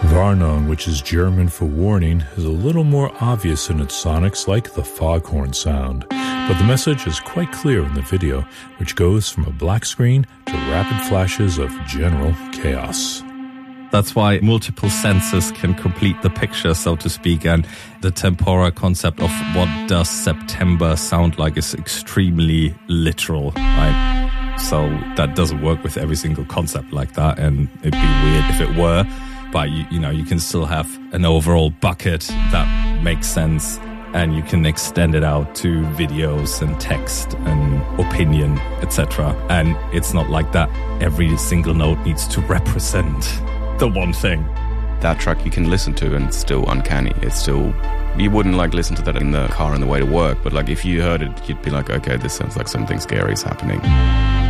Warnung, which is German for warning, is a little more obvious in its sonics, like the foghorn sound. But the message is quite clear in the video, which goes from a black screen to rapid flashes of general chaos. That's why multiple senses can complete the picture, so to speak, and the tempora concept of what does September sound like is extremely literal, right? So that doesn't work with every single concept like that, and it'd be weird if it were, but you can still have an overall bucket that makes sense, and you can extend it out to videos and text and opinion, etc. And it's not like that every single note needs to represent the one thing. That track you can listen to and it's still uncanny. It's still, you wouldn't like listen to that in the car on the way to work, but like if you heard it, you'd be like, okay, this sounds like something scary is happening.